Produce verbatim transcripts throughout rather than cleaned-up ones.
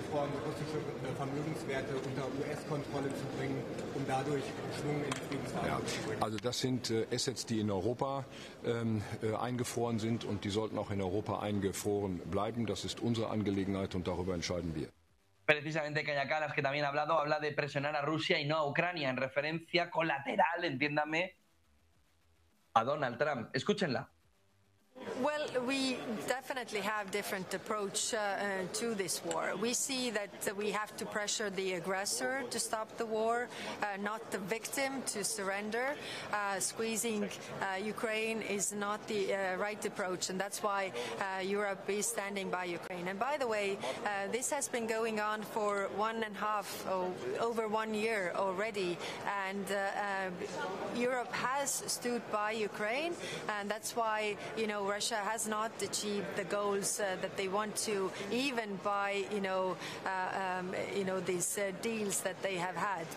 eingefroren, russische Vermögenswerte unter U S-Kontrolle zu bringen, um dadurch Schwung in die Friedensverhandlungen zu bringen. Also das sind äh, Assets, die in Europa ähm, äh, eingefroren sind und die sollten auch in Europa eingefroren bleiben. Das ist unsere Angelegenheit und darüber entscheiden wir. Precisamente Kaja Kallas, que también ha hablado, habla de presionar a Rusia y no a Ucrania, en referencia colateral, entiéndame, a Donald Trump. Escúchenla. Well, we definitely have different approach uh, uh, to this war. We see that uh, we have to pressure the aggressor to stop the war, uh, not the victim to surrender. Uh, squeezing uh, Ukraine is not the uh, right approach, and that's why uh, Europe is standing by Ukraine. And by the way, uh, this has been going on for one and a half, oh, over one year already, and uh, uh, Europe has stood by Ukraine, and that's why, you know, Russia has not achieved the goals uh, that they want to, even by, you know, uh, um, you know, these uh, deals that they have had.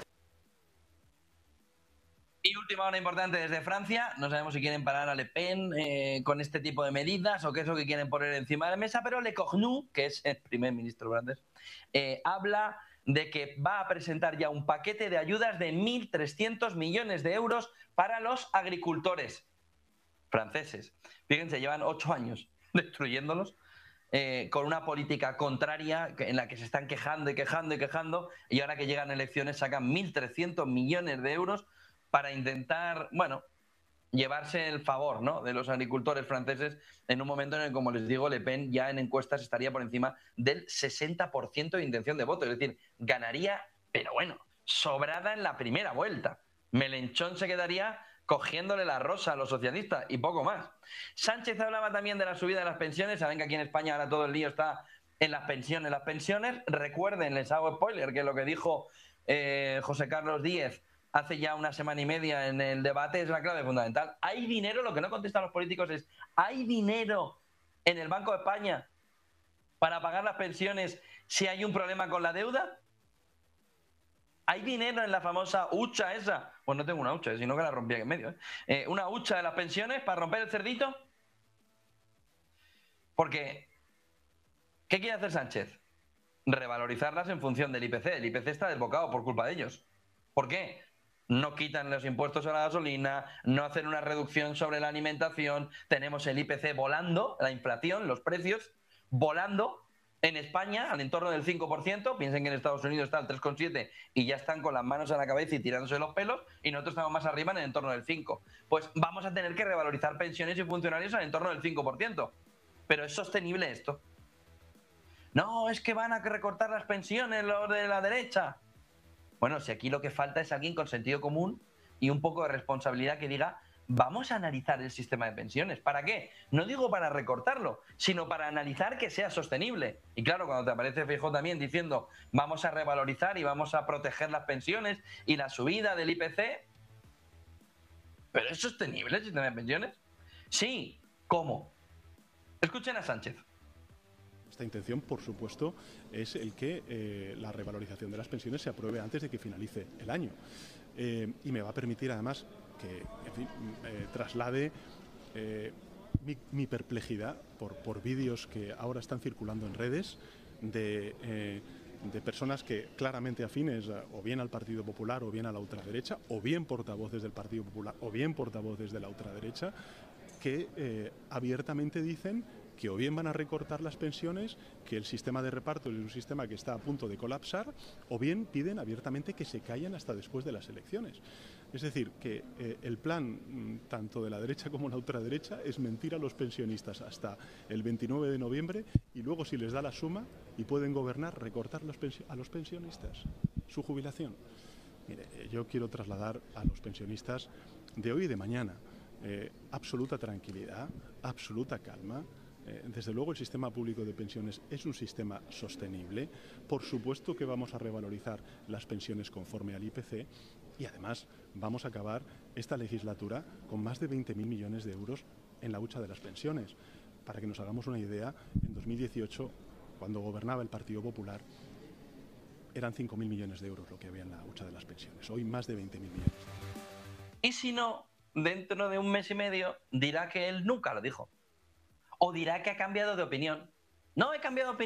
Y última hora importante desde Francia. No sabemos si quieren parar a Le Pen eh, con este tipo de medidas o qué es lo que quieren poner encima de la mesa, pero Le Cornu, que es el primer ministro francés, eh, habla de que va a presentar ya un paquete de ayudas de mil trescientos millones de euros para los agricultores franceses. Fíjense, llevan ocho años destruyéndolos eh, con una política contraria en la que se están quejando y quejando y quejando, y ahora que llegan elecciones sacan mil trescientos millones de euros para intentar, bueno, llevarse el favor, ¿no?, de los agricultores franceses en un momento en el que, como les digo, Le Pen ya en encuestas estaría por encima del sesenta por ciento de intención de voto, es decir, ganaría, pero bueno, sobrada en la primera vuelta. Melenchón se quedaría cogiéndole la rosa a los socialistas y poco más. Sánchez hablaba también de la subida de las pensiones. Saben que aquí en España ahora todo el lío está en las pensiones. Las pensiones, recuerden, les hago spoiler, que lo que dijo eh, José Carlos Díez hace ya una semana y media en el debate es la clave fundamental. Hay dinero, lo que no contestan los políticos es, ¿hay dinero en el Banco de España para pagar las pensiones si hay un problema con la deuda? ¿Hay dinero en la famosa hucha esa? Pues no tengo una hucha, sino que la rompí aquí en medio. ¿eh? Eh, ¿Una hucha de las pensiones para romper el cerdito? Porque, ¿qué quiere hacer Sánchez? Revalorizarlas en función del I P C. El I P C está desbocado por culpa de ellos. ¿Por qué? No quitan los impuestos a la gasolina, no hacen una reducción sobre la alimentación, tenemos el I P C volando, la inflación, los precios volando. En España, al entorno del cinco por ciento, piensen que en Estados Unidos está al tres coma siete y ya están con las manos a la cabeza y tirándose los pelos, y nosotros estamos más arriba en el entorno del cinco. Pues vamos a tener que revalorizar pensiones y funcionarios al entorno del cinco por ciento. Pero ¿es sostenible esto? No, es que van a recortar las pensiones los de la derecha. Bueno, si aquí lo que falta es alguien con sentido común y un poco de responsabilidad que diga, vamos a analizar el sistema de pensiones. ¿Para qué? No digo para recortarlo, sino para analizar que sea sostenible. Y claro, cuando te aparece Feijóo también diciendo vamos a revalorizar y vamos a proteger las pensiones y la subida del I P C, ¿pero es sostenible el sistema de pensiones? Sí. ¿Cómo? Escuchen a Sánchez. Esta intención, por supuesto, es el que eh, la revalorización de las pensiones se apruebe antes de que finalice el año. Eh, y me va a permitir, además, que en fin, eh, traslade eh, mi, mi perplejidad por, por vídeos que ahora están circulando en redes de, eh, de personas que claramente afines o bien al Partido Popular o bien a la ultraderecha, o bien portavoces del Partido Popular o bien portavoces de la ultraderecha, que eh, abiertamente dicen que o bien van a recortar las pensiones, que el sistema de reparto es un sistema que está a punto de colapsar, o bien piden abiertamente que se callen hasta después de las elecciones. Es decir, que eh, el plan tanto de la derecha como de la ultraderecha es mentir a los pensionistas hasta el veintinueve de noviembre y luego, si les da la suma y pueden gobernar, recortar los a los pensionistas su jubilación. Mire, yo quiero trasladar a los pensionistas de hoy y de mañana eh, absoluta tranquilidad, absoluta calma. Desde luego el sistema público de pensiones es un sistema sostenible. Por supuesto que vamos a revalorizar las pensiones conforme al I P C y además vamos a acabar esta legislatura con más de veinte mil millones de euros en la hucha de las pensiones. Para que nos hagamos una idea, en dos mil dieciocho, cuando gobernaba el Partido Popular, eran cinco mil millones de euros lo que había en la hucha de las pensiones. Hoy más de veinte mil millones. Y si no, dentro de un mes y medio dirá que él nunca lo dijo. O dirá que ha cambiado de opinión. No he cambiado de opinión.